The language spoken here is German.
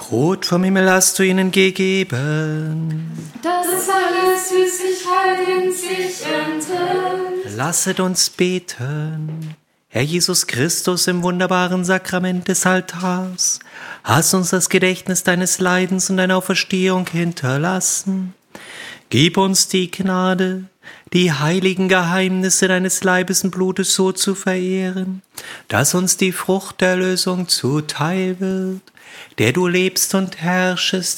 Brot vom Himmel hast du ihnen gegeben. Das alle Süßigkeiten sich enthält. Lasset uns beten. Herr Jesus Christus, im wunderbaren Sakrament des Altars, hast uns das Gedächtnis deines Leidens und deiner Auferstehung hinterlassen. Gib uns die Gnade, die heiligen Geheimnisse deines Leibes und Blutes so zu verehren, dass uns die Frucht der Erlösung zuteil wird, der du lebst und herrschest